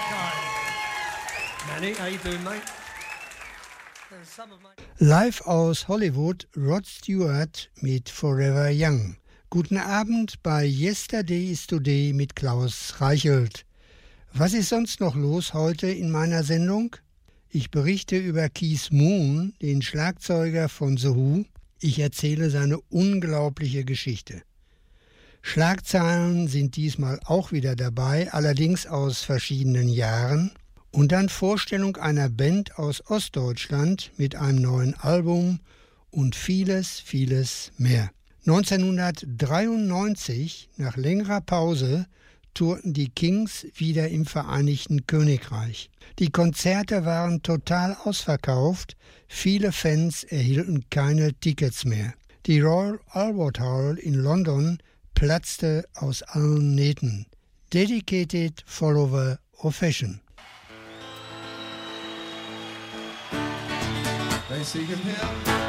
Manny, how you doing, mate? Live aus Hollywood, Rod Stewart mit Forever Young. Guten Abend bei Yesterday is Today mit Klaus Reichelt. Was ist sonst noch los heute in meiner Sendung? Ich berichte über Keith Moon, den Schlagzeuger von The Who. Ich erzähle seine unglaubliche Geschichte. Schlagzeilen sind diesmal auch wieder dabei, allerdings aus verschiedenen Jahren. Und dann Vorstellung einer Band aus Ostdeutschland mit einem neuen Album und vieles, vieles mehr. 1993, nach längerer Pause, tourten die Kings wieder im Vereinigten Königreich. Die Konzerte waren total ausverkauft, viele Fans erhielten keine Tickets mehr. Die Royal Albert Hall in London platzte aus allen Nähten. Dedicated Follower of Fashion. They see him here.